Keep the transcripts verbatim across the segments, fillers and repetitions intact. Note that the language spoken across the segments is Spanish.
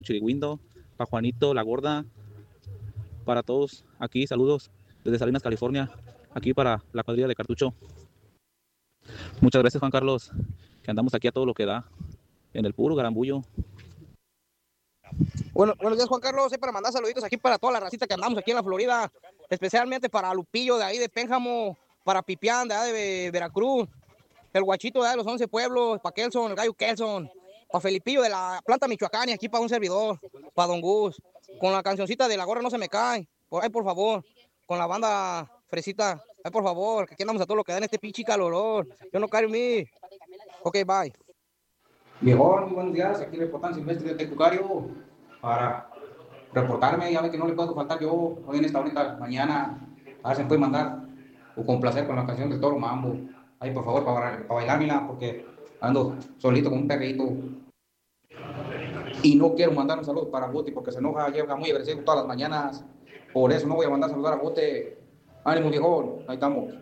Chirigüindo, para Juanito, la gorda, para todos aquí, saludos desde Salinas, California, aquí para la cuadrilla de Cartucho. Muchas gracias, Juan Carlos, que andamos aquí a todo lo que da, en el puro garambullo. Bueno, buenos días, Juan Carlos. Es para mandar saluditos aquí para toda la racita que andamos aquí en la Florida, especialmente para Lupillo de ahí de Pénjamo, para Pipián de ahí de Veracruz, el Guachito de ahí de los once pueblos, para Kelson, el Gallo Kelson, para Felipillo de la planta Michoacán y aquí para un servidor, para Don Gus, con la cancioncita de La Gorra No Se Me Cae, por ahí por favor, con la banda Fresita, ay por favor, que aquí andamos a todo lo que da en este pinche calorón. Yo no carry me. Ok, bye. Viejón, muy buenos días, aquí reportando Silvestre de Tecucario para reportarme, ya ve que no le puedo faltar yo hoy en esta bonita mañana, a ver si me puede mandar o complacer con la canción del Toro Mambo, ahí por favor para, para bailármela porque ando solito con un perrito y no quiero mandar un saludo para Bote porque se enoja, llega muy agresivo todas las mañanas, por eso no voy a mandar a saludar a Bote. Ánimo viejón, ahí estamos.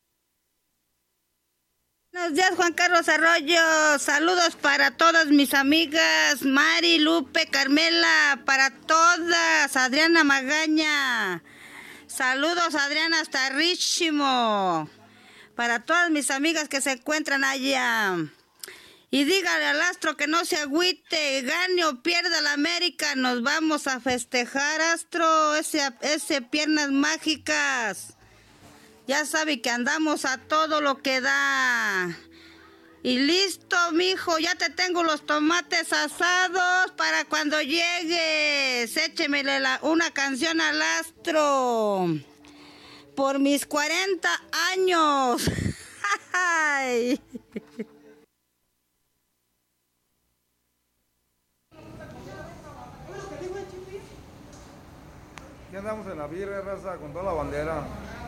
Buenos días, Juan Carlos Arroyo. Saludos para todas mis amigas, Mari, Lupe, Carmela, para todas, Adriana Magaña. Saludos, Adriana, hasta Richimo. Para todas mis amigas que se encuentran allá. Y dígale al Astro que no se agüite, gane o pierda la América, nos vamos a festejar, Astro, ese, ese piernas mágicas. Ya sabe que andamos a todo lo que da. Y listo, mijo, ya te tengo los tomates asados para cuando llegues. Échemele la, una canción al Astro. Por mis cuarenta años. Aquí andamos en la birra, raza, con toda la bandera.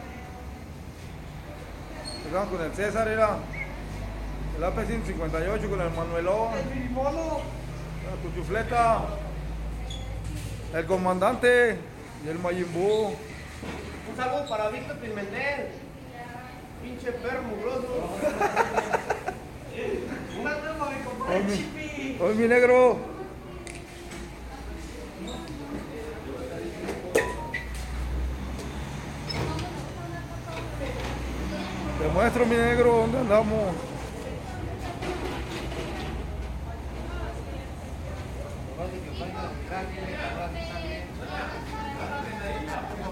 Estamos con el César, era el A P ciento cincuenta y ocho con el Manuelón, la Cuchufleta, el comandante y el Mayimbu. Un saludo para Víctor Pimentel, pinche perro mugroso. Una toma mi compadre Chipi. Hoy mi negro. Te muestro mi negro dónde andamos.